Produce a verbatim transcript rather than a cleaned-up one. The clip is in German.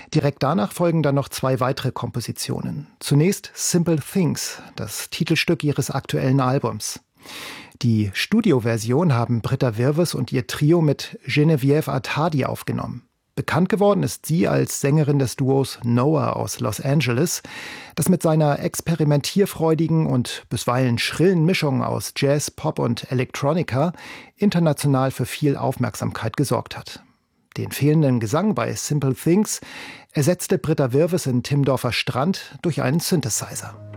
Direkt danach folgen dann noch zwei weitere Kompositionen. Zunächst Simple Things, das Titelstück ihres aktuellen Albums. Die Studioversion haben Britta Wirves und ihr Trio mit Geneviève Attadi aufgenommen. Bekannt geworden ist sie als Sängerin des Duos Noah aus Los Angeles, das mit seiner experimentierfreudigen und bisweilen schrillen Mischung aus Jazz, Pop und Electronica international für viel Aufmerksamkeit gesorgt hat. Den fehlenden Gesang bei Simple Things ersetzte Britta Wirves in Timmendorfer Strand durch einen Synthesizer.